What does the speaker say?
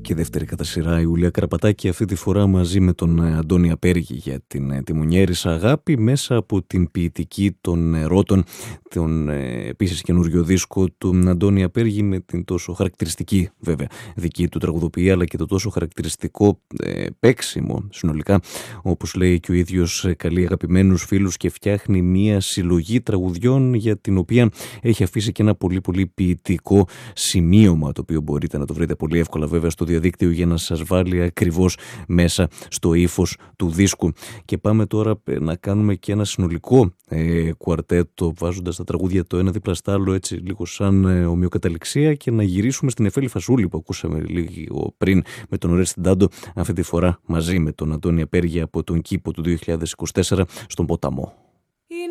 Και δεύτερη κατά σειρά η Ιουλία Καραπατάκη, αυτή τη φορά μαζί με τον Αντώνη Απέργη για την τιμονιέρισα αγάπη μέσα από την ποιητική των Ερώτων, τον επίσης καινούριο δίσκο του Αντώνη Απέργη, με την τόσο χαρακτηριστική βέβαια δική του τραγουδοποιία, αλλά και το τόσο χαρακτηριστικό παίξιμο συνολικά, όπως λέει και ο ίδιος, καλεί αγαπημένους φίλους και φτιάχνει μια συλλογή τραγουδιών για την οποία έχει αφήσει και ένα πολύ πολύ ποιητικό σημείωμα, το οποίο μπορείτε να το βρείτε πολύ εύκολα βέβαια στο διαδίκτυο για να σας βάλει ακριβώς μέσα στο ύφος του δίσκου. Και πάμε τώρα να κάνουμε και ένα συνολικό κουαρτέτο, βάζοντας τα τραγούδια το ένα δίπλα στα άλλο, έτσι λίγο σαν ομοιοκαταληξία, και να γυρίσουμε στην Εφέλη Φασούλη που ακούσαμε λίγο πριν με τον Ορέστη Ντάντο, αυτή τη φορά μαζί με τον Αντώνη Απέργη από τον κήπο του 2024 στον Ποταμό.